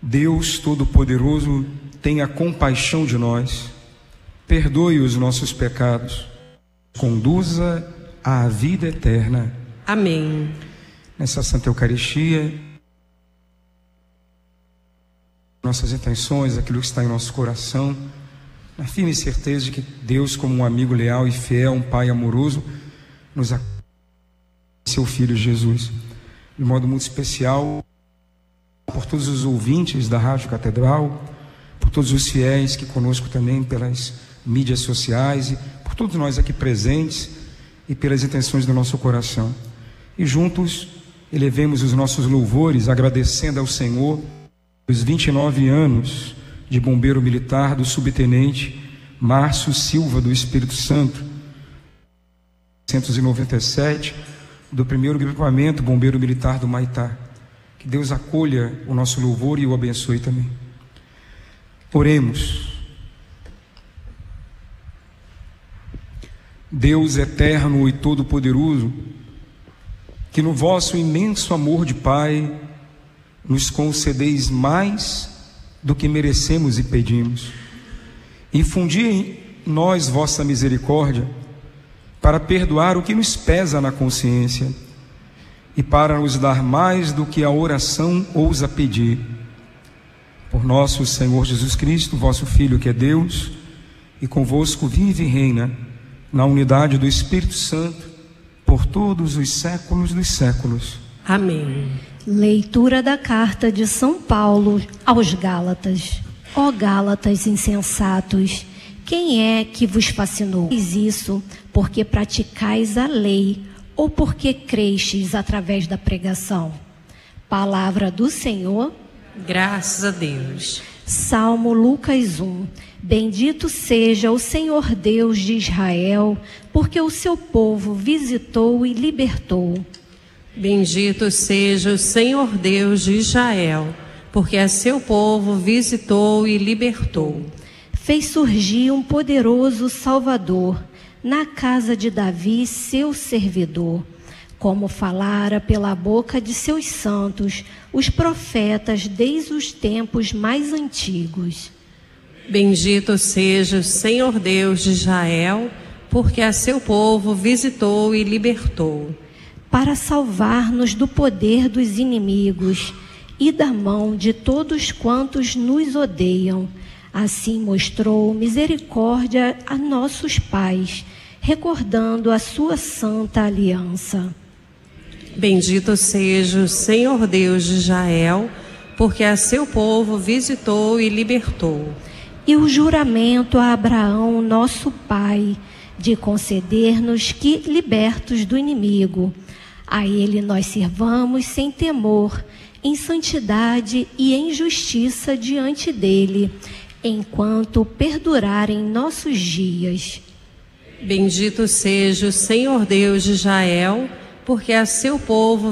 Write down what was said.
Deus Todo-Poderoso, tenha compaixão de nós, perdoe os nossos pecados, conduza à vida eterna. Amém. Nessa Santa Eucaristia, nossas intenções, aquilo que está em nosso coração, na firme certeza de que Deus, como um amigo leal e fiel, um Pai amoroso, nos acolhe em seu Filho Jesus. De modo muito especial, por todos os ouvintes da Rádio Catedral, por todos os fiéis que conosco também pelas mídias sociais, e por todos nós aqui presentes e pelas intenções do nosso coração. E juntos elevemos os nossos louvores, agradecendo ao Senhor os 29 anos de bombeiro militar do subtenente Márcio Silva do Espírito Santo, 1997, do primeiro grupamento bombeiro militar do Maitá. Que Deus acolha o nosso louvor e o abençoe também. Oremos. Deus eterno e todo-poderoso, que no vosso imenso amor de Pai nos concedeis mais do que merecemos e pedimos. Infundi em nós vossa misericórdia para perdoar o que nos pesa na consciência e para nos dar mais do que a oração ousa pedir. Por nosso Senhor Jesus Cristo, vosso Filho, que é Deus, e convosco vive e reina na unidade do Espírito Santo, por todos os séculos dos séculos. Amém. Leitura da carta de São Paulo aos Gálatas. Ó Gálatas insensatos, quem é que vos fascinou? Fiz isso porque praticais a lei ou porque crestes através da pregação? Palavra do Senhor. Graças a Deus. Salmo Lucas 1. Bendito seja o Senhor Deus de Israel, porque o seu povo visitou e libertou. Bendito seja o Senhor Deus de Israel, porque a seu povo visitou e libertou. Fez surgir um poderoso Salvador na casa de Davi, seu servidor, como falara pela boca de seus santos, os profetas desde os tempos mais antigos. Bendito seja o Senhor Deus de Israel, porque a seu povo visitou e libertou. Para salvar-nos do poder dos inimigos e da mão de todos quantos nos odeiam. Assim mostrou misericórdia a nossos pais, recordando a sua santa aliança. Bendito seja o Senhor Deus de Israel, porque a seu povo visitou e libertou. E o juramento a Abraão, nosso pai, de conceder-nos que, libertos do inimigo, a ele nós sirvamos sem temor, em santidade e em justiça diante dele, enquanto perdurarem nossos dias. Bendito seja o Senhor Deus de Israel, porque a seu povo